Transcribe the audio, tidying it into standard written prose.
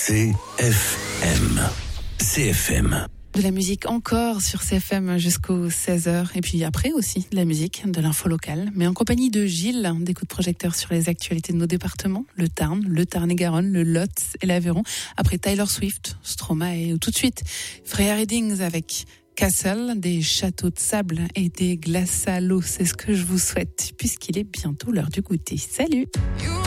CFM. CFM. De la musique encore sur CFM jusqu'aux 16h. Et puis après aussi, de la musique, de l'info locale. Mais en compagnie de Gilles, des coups de projecteur sur les actualités de nos départements. Le Tarn-et-Garonne, le Lot et l'Aveyron. Après Taylor Swift, Stromae et tout de suite Freya Readings avec Castle, des châteaux de sable et des glaces à l'eau. C'est ce que je vous souhaite puisqu'il est bientôt l'heure du goûter. Salut!